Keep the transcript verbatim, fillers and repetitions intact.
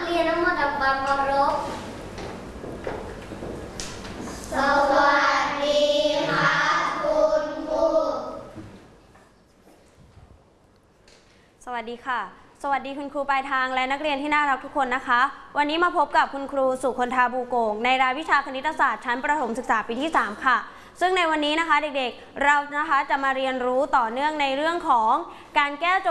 เรียนทั้งหมดทำความเคารพสวัสดีค่ะคุณครูสวัสดีค่ะสวัสดีคุณครูปลายทางและนักเรียนที่น่ารักทุกคนนะคะวันนี้มาพบกับคุณครูสุคนธาบูโกงในรายวิชาคณิตศาสตร์ชั้นประถมศึกษาปีที่สามค่ะซึ่งในวันนี้นะคะเด็กๆเรานะคะจะมาเรียนรู้ต่อเนื่องในเรื่องของการแก้โจทย์